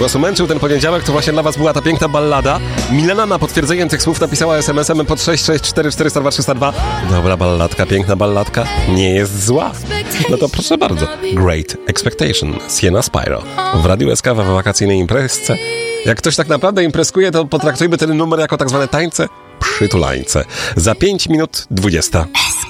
głosu męczył ten poniedziałek, to właśnie dla was była ta piękna ballada. Milena na potwierdzenie tych słów napisała SMS-em pod 664 402 302. Dobra balladka, piękna balladka, nie jest zła. No to proszę bardzo. Great Expectation, Sienna Spyro. W Radiu SK w wakacyjnej imprezce. Jak ktoś tak naprawdę imprezkuje, to potraktujmy ten numer jako tak zwane tańce przytulańce. Za 5 minut 20.